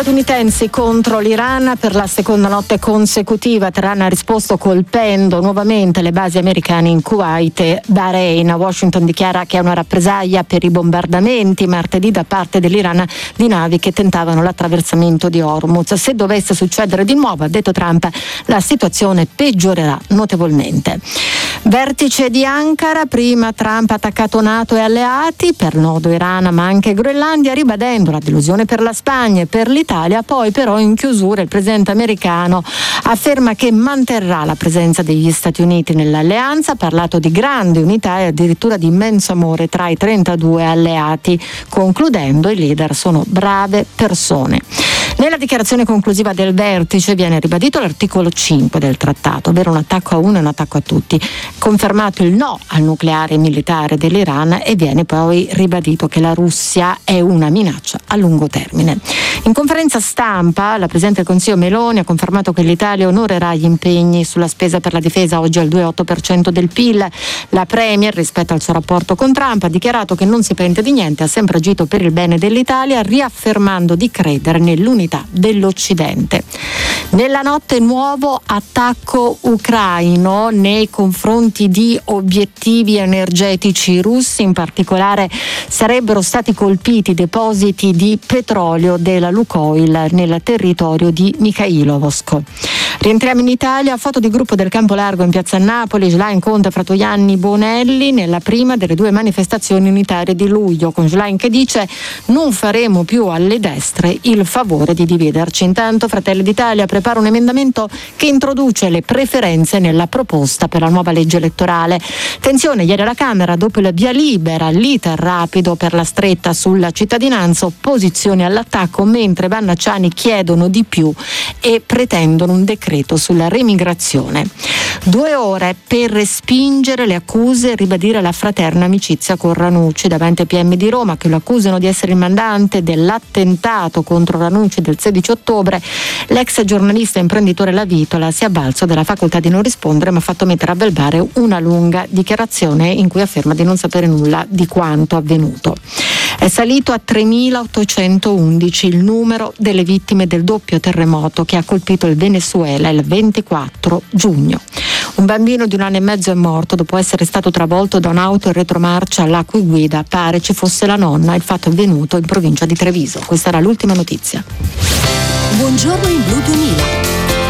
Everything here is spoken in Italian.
Statunitensi contro l'Iran per la seconda notte consecutiva. Teheran ha risposto colpendo nuovamente le basi americane in Kuwait e Bahrain. Washington dichiara che è una rappresaglia per i bombardamenti martedì da parte dell'Iran di navi che tentavano l'attraversamento di Hormuz. Se dovesse succedere di nuovo, ha detto Trump, la situazione peggiorerà notevolmente. Vertice di Ankara, prima Trump ha attaccato NATO e alleati per nodo Iran ma anche Groenlandia, ribadendo la delusione per la Spagna e per l'Italia. Poi però in chiusura il presidente americano afferma che manterrà la presenza degli Stati Uniti nell'alleanza, ha parlato di grande unità e addirittura di immenso amore tra i 32 alleati, concludendo i leader sono brave persone. Nella dichiarazione conclusiva del vertice viene ribadito l'articolo 5 del trattato, ovvero un attacco a uno e un attacco a tutti, confermato il no al nucleare militare dell'Iran e viene poi ribadito che la Russia è una minaccia a lungo termine. In conferenza stampa la Presidente del Consiglio Meloni ha confermato che l'Italia onorerà gli impegni sulla spesa per la difesa oggi al 2,8% del PIL. La Premier, rispetto al suo rapporto con Trump, ha dichiarato che non si pente di niente, ha sempre agito per il bene dell'Italia, riaffermando di credere nell'unità dell'Occidente. Nella notte nuovo attacco ucraino nei confronti di obiettivi energetici russi, in particolare sarebbero stati colpiti depositi di petrolio della Lukoil nel territorio di Mikhailovsk. Rientriamo in Italia, foto di gruppo del Campo Largo in piazza Napoli, Schlein conta Fratoianni Bonelli nella prima delle due manifestazioni unitarie di luglio, con Schlein che dice non faremo più alle destre il favore di dividerci. Intanto Fratelli d'Italia prepara un emendamento che introduce le preferenze nella proposta per la nuova legge elettorale. Attenzione, ieri alla Camera, dopo il via libera, l'iter rapido per la stretta sulla cittadinanza, opposizioni all'attacco, mentre Vannacciani chiedono di più e pretendono un decreto sulla remigrazione. 2 ore per respingere le accuse e ribadire la fraterna amicizia con Ranucci davanti ai PM di Roma, che lo accusano di essere il mandante dell'attentato contro Ranucci del 16 ottobre. L'ex giornalista e imprenditore La Vitola si è avvalso della facoltà di non rispondere, ma ha fatto mettere a verbale una lunga dichiarazione in cui afferma di non sapere nulla di quanto avvenuto. È salito a 3.811 il numero delle vittime del doppio terremoto che ha colpito il Venezuela il 24 giugno. Un bambino di 1 anno e mezzo è morto dopo essere stato travolto da un'auto in retromarcia alla cui guida pare ci fosse la nonna. Il fatto è avvenuto in provincia di Treviso. Questa era l'ultima notizia. Buongiorno in Blu 2000.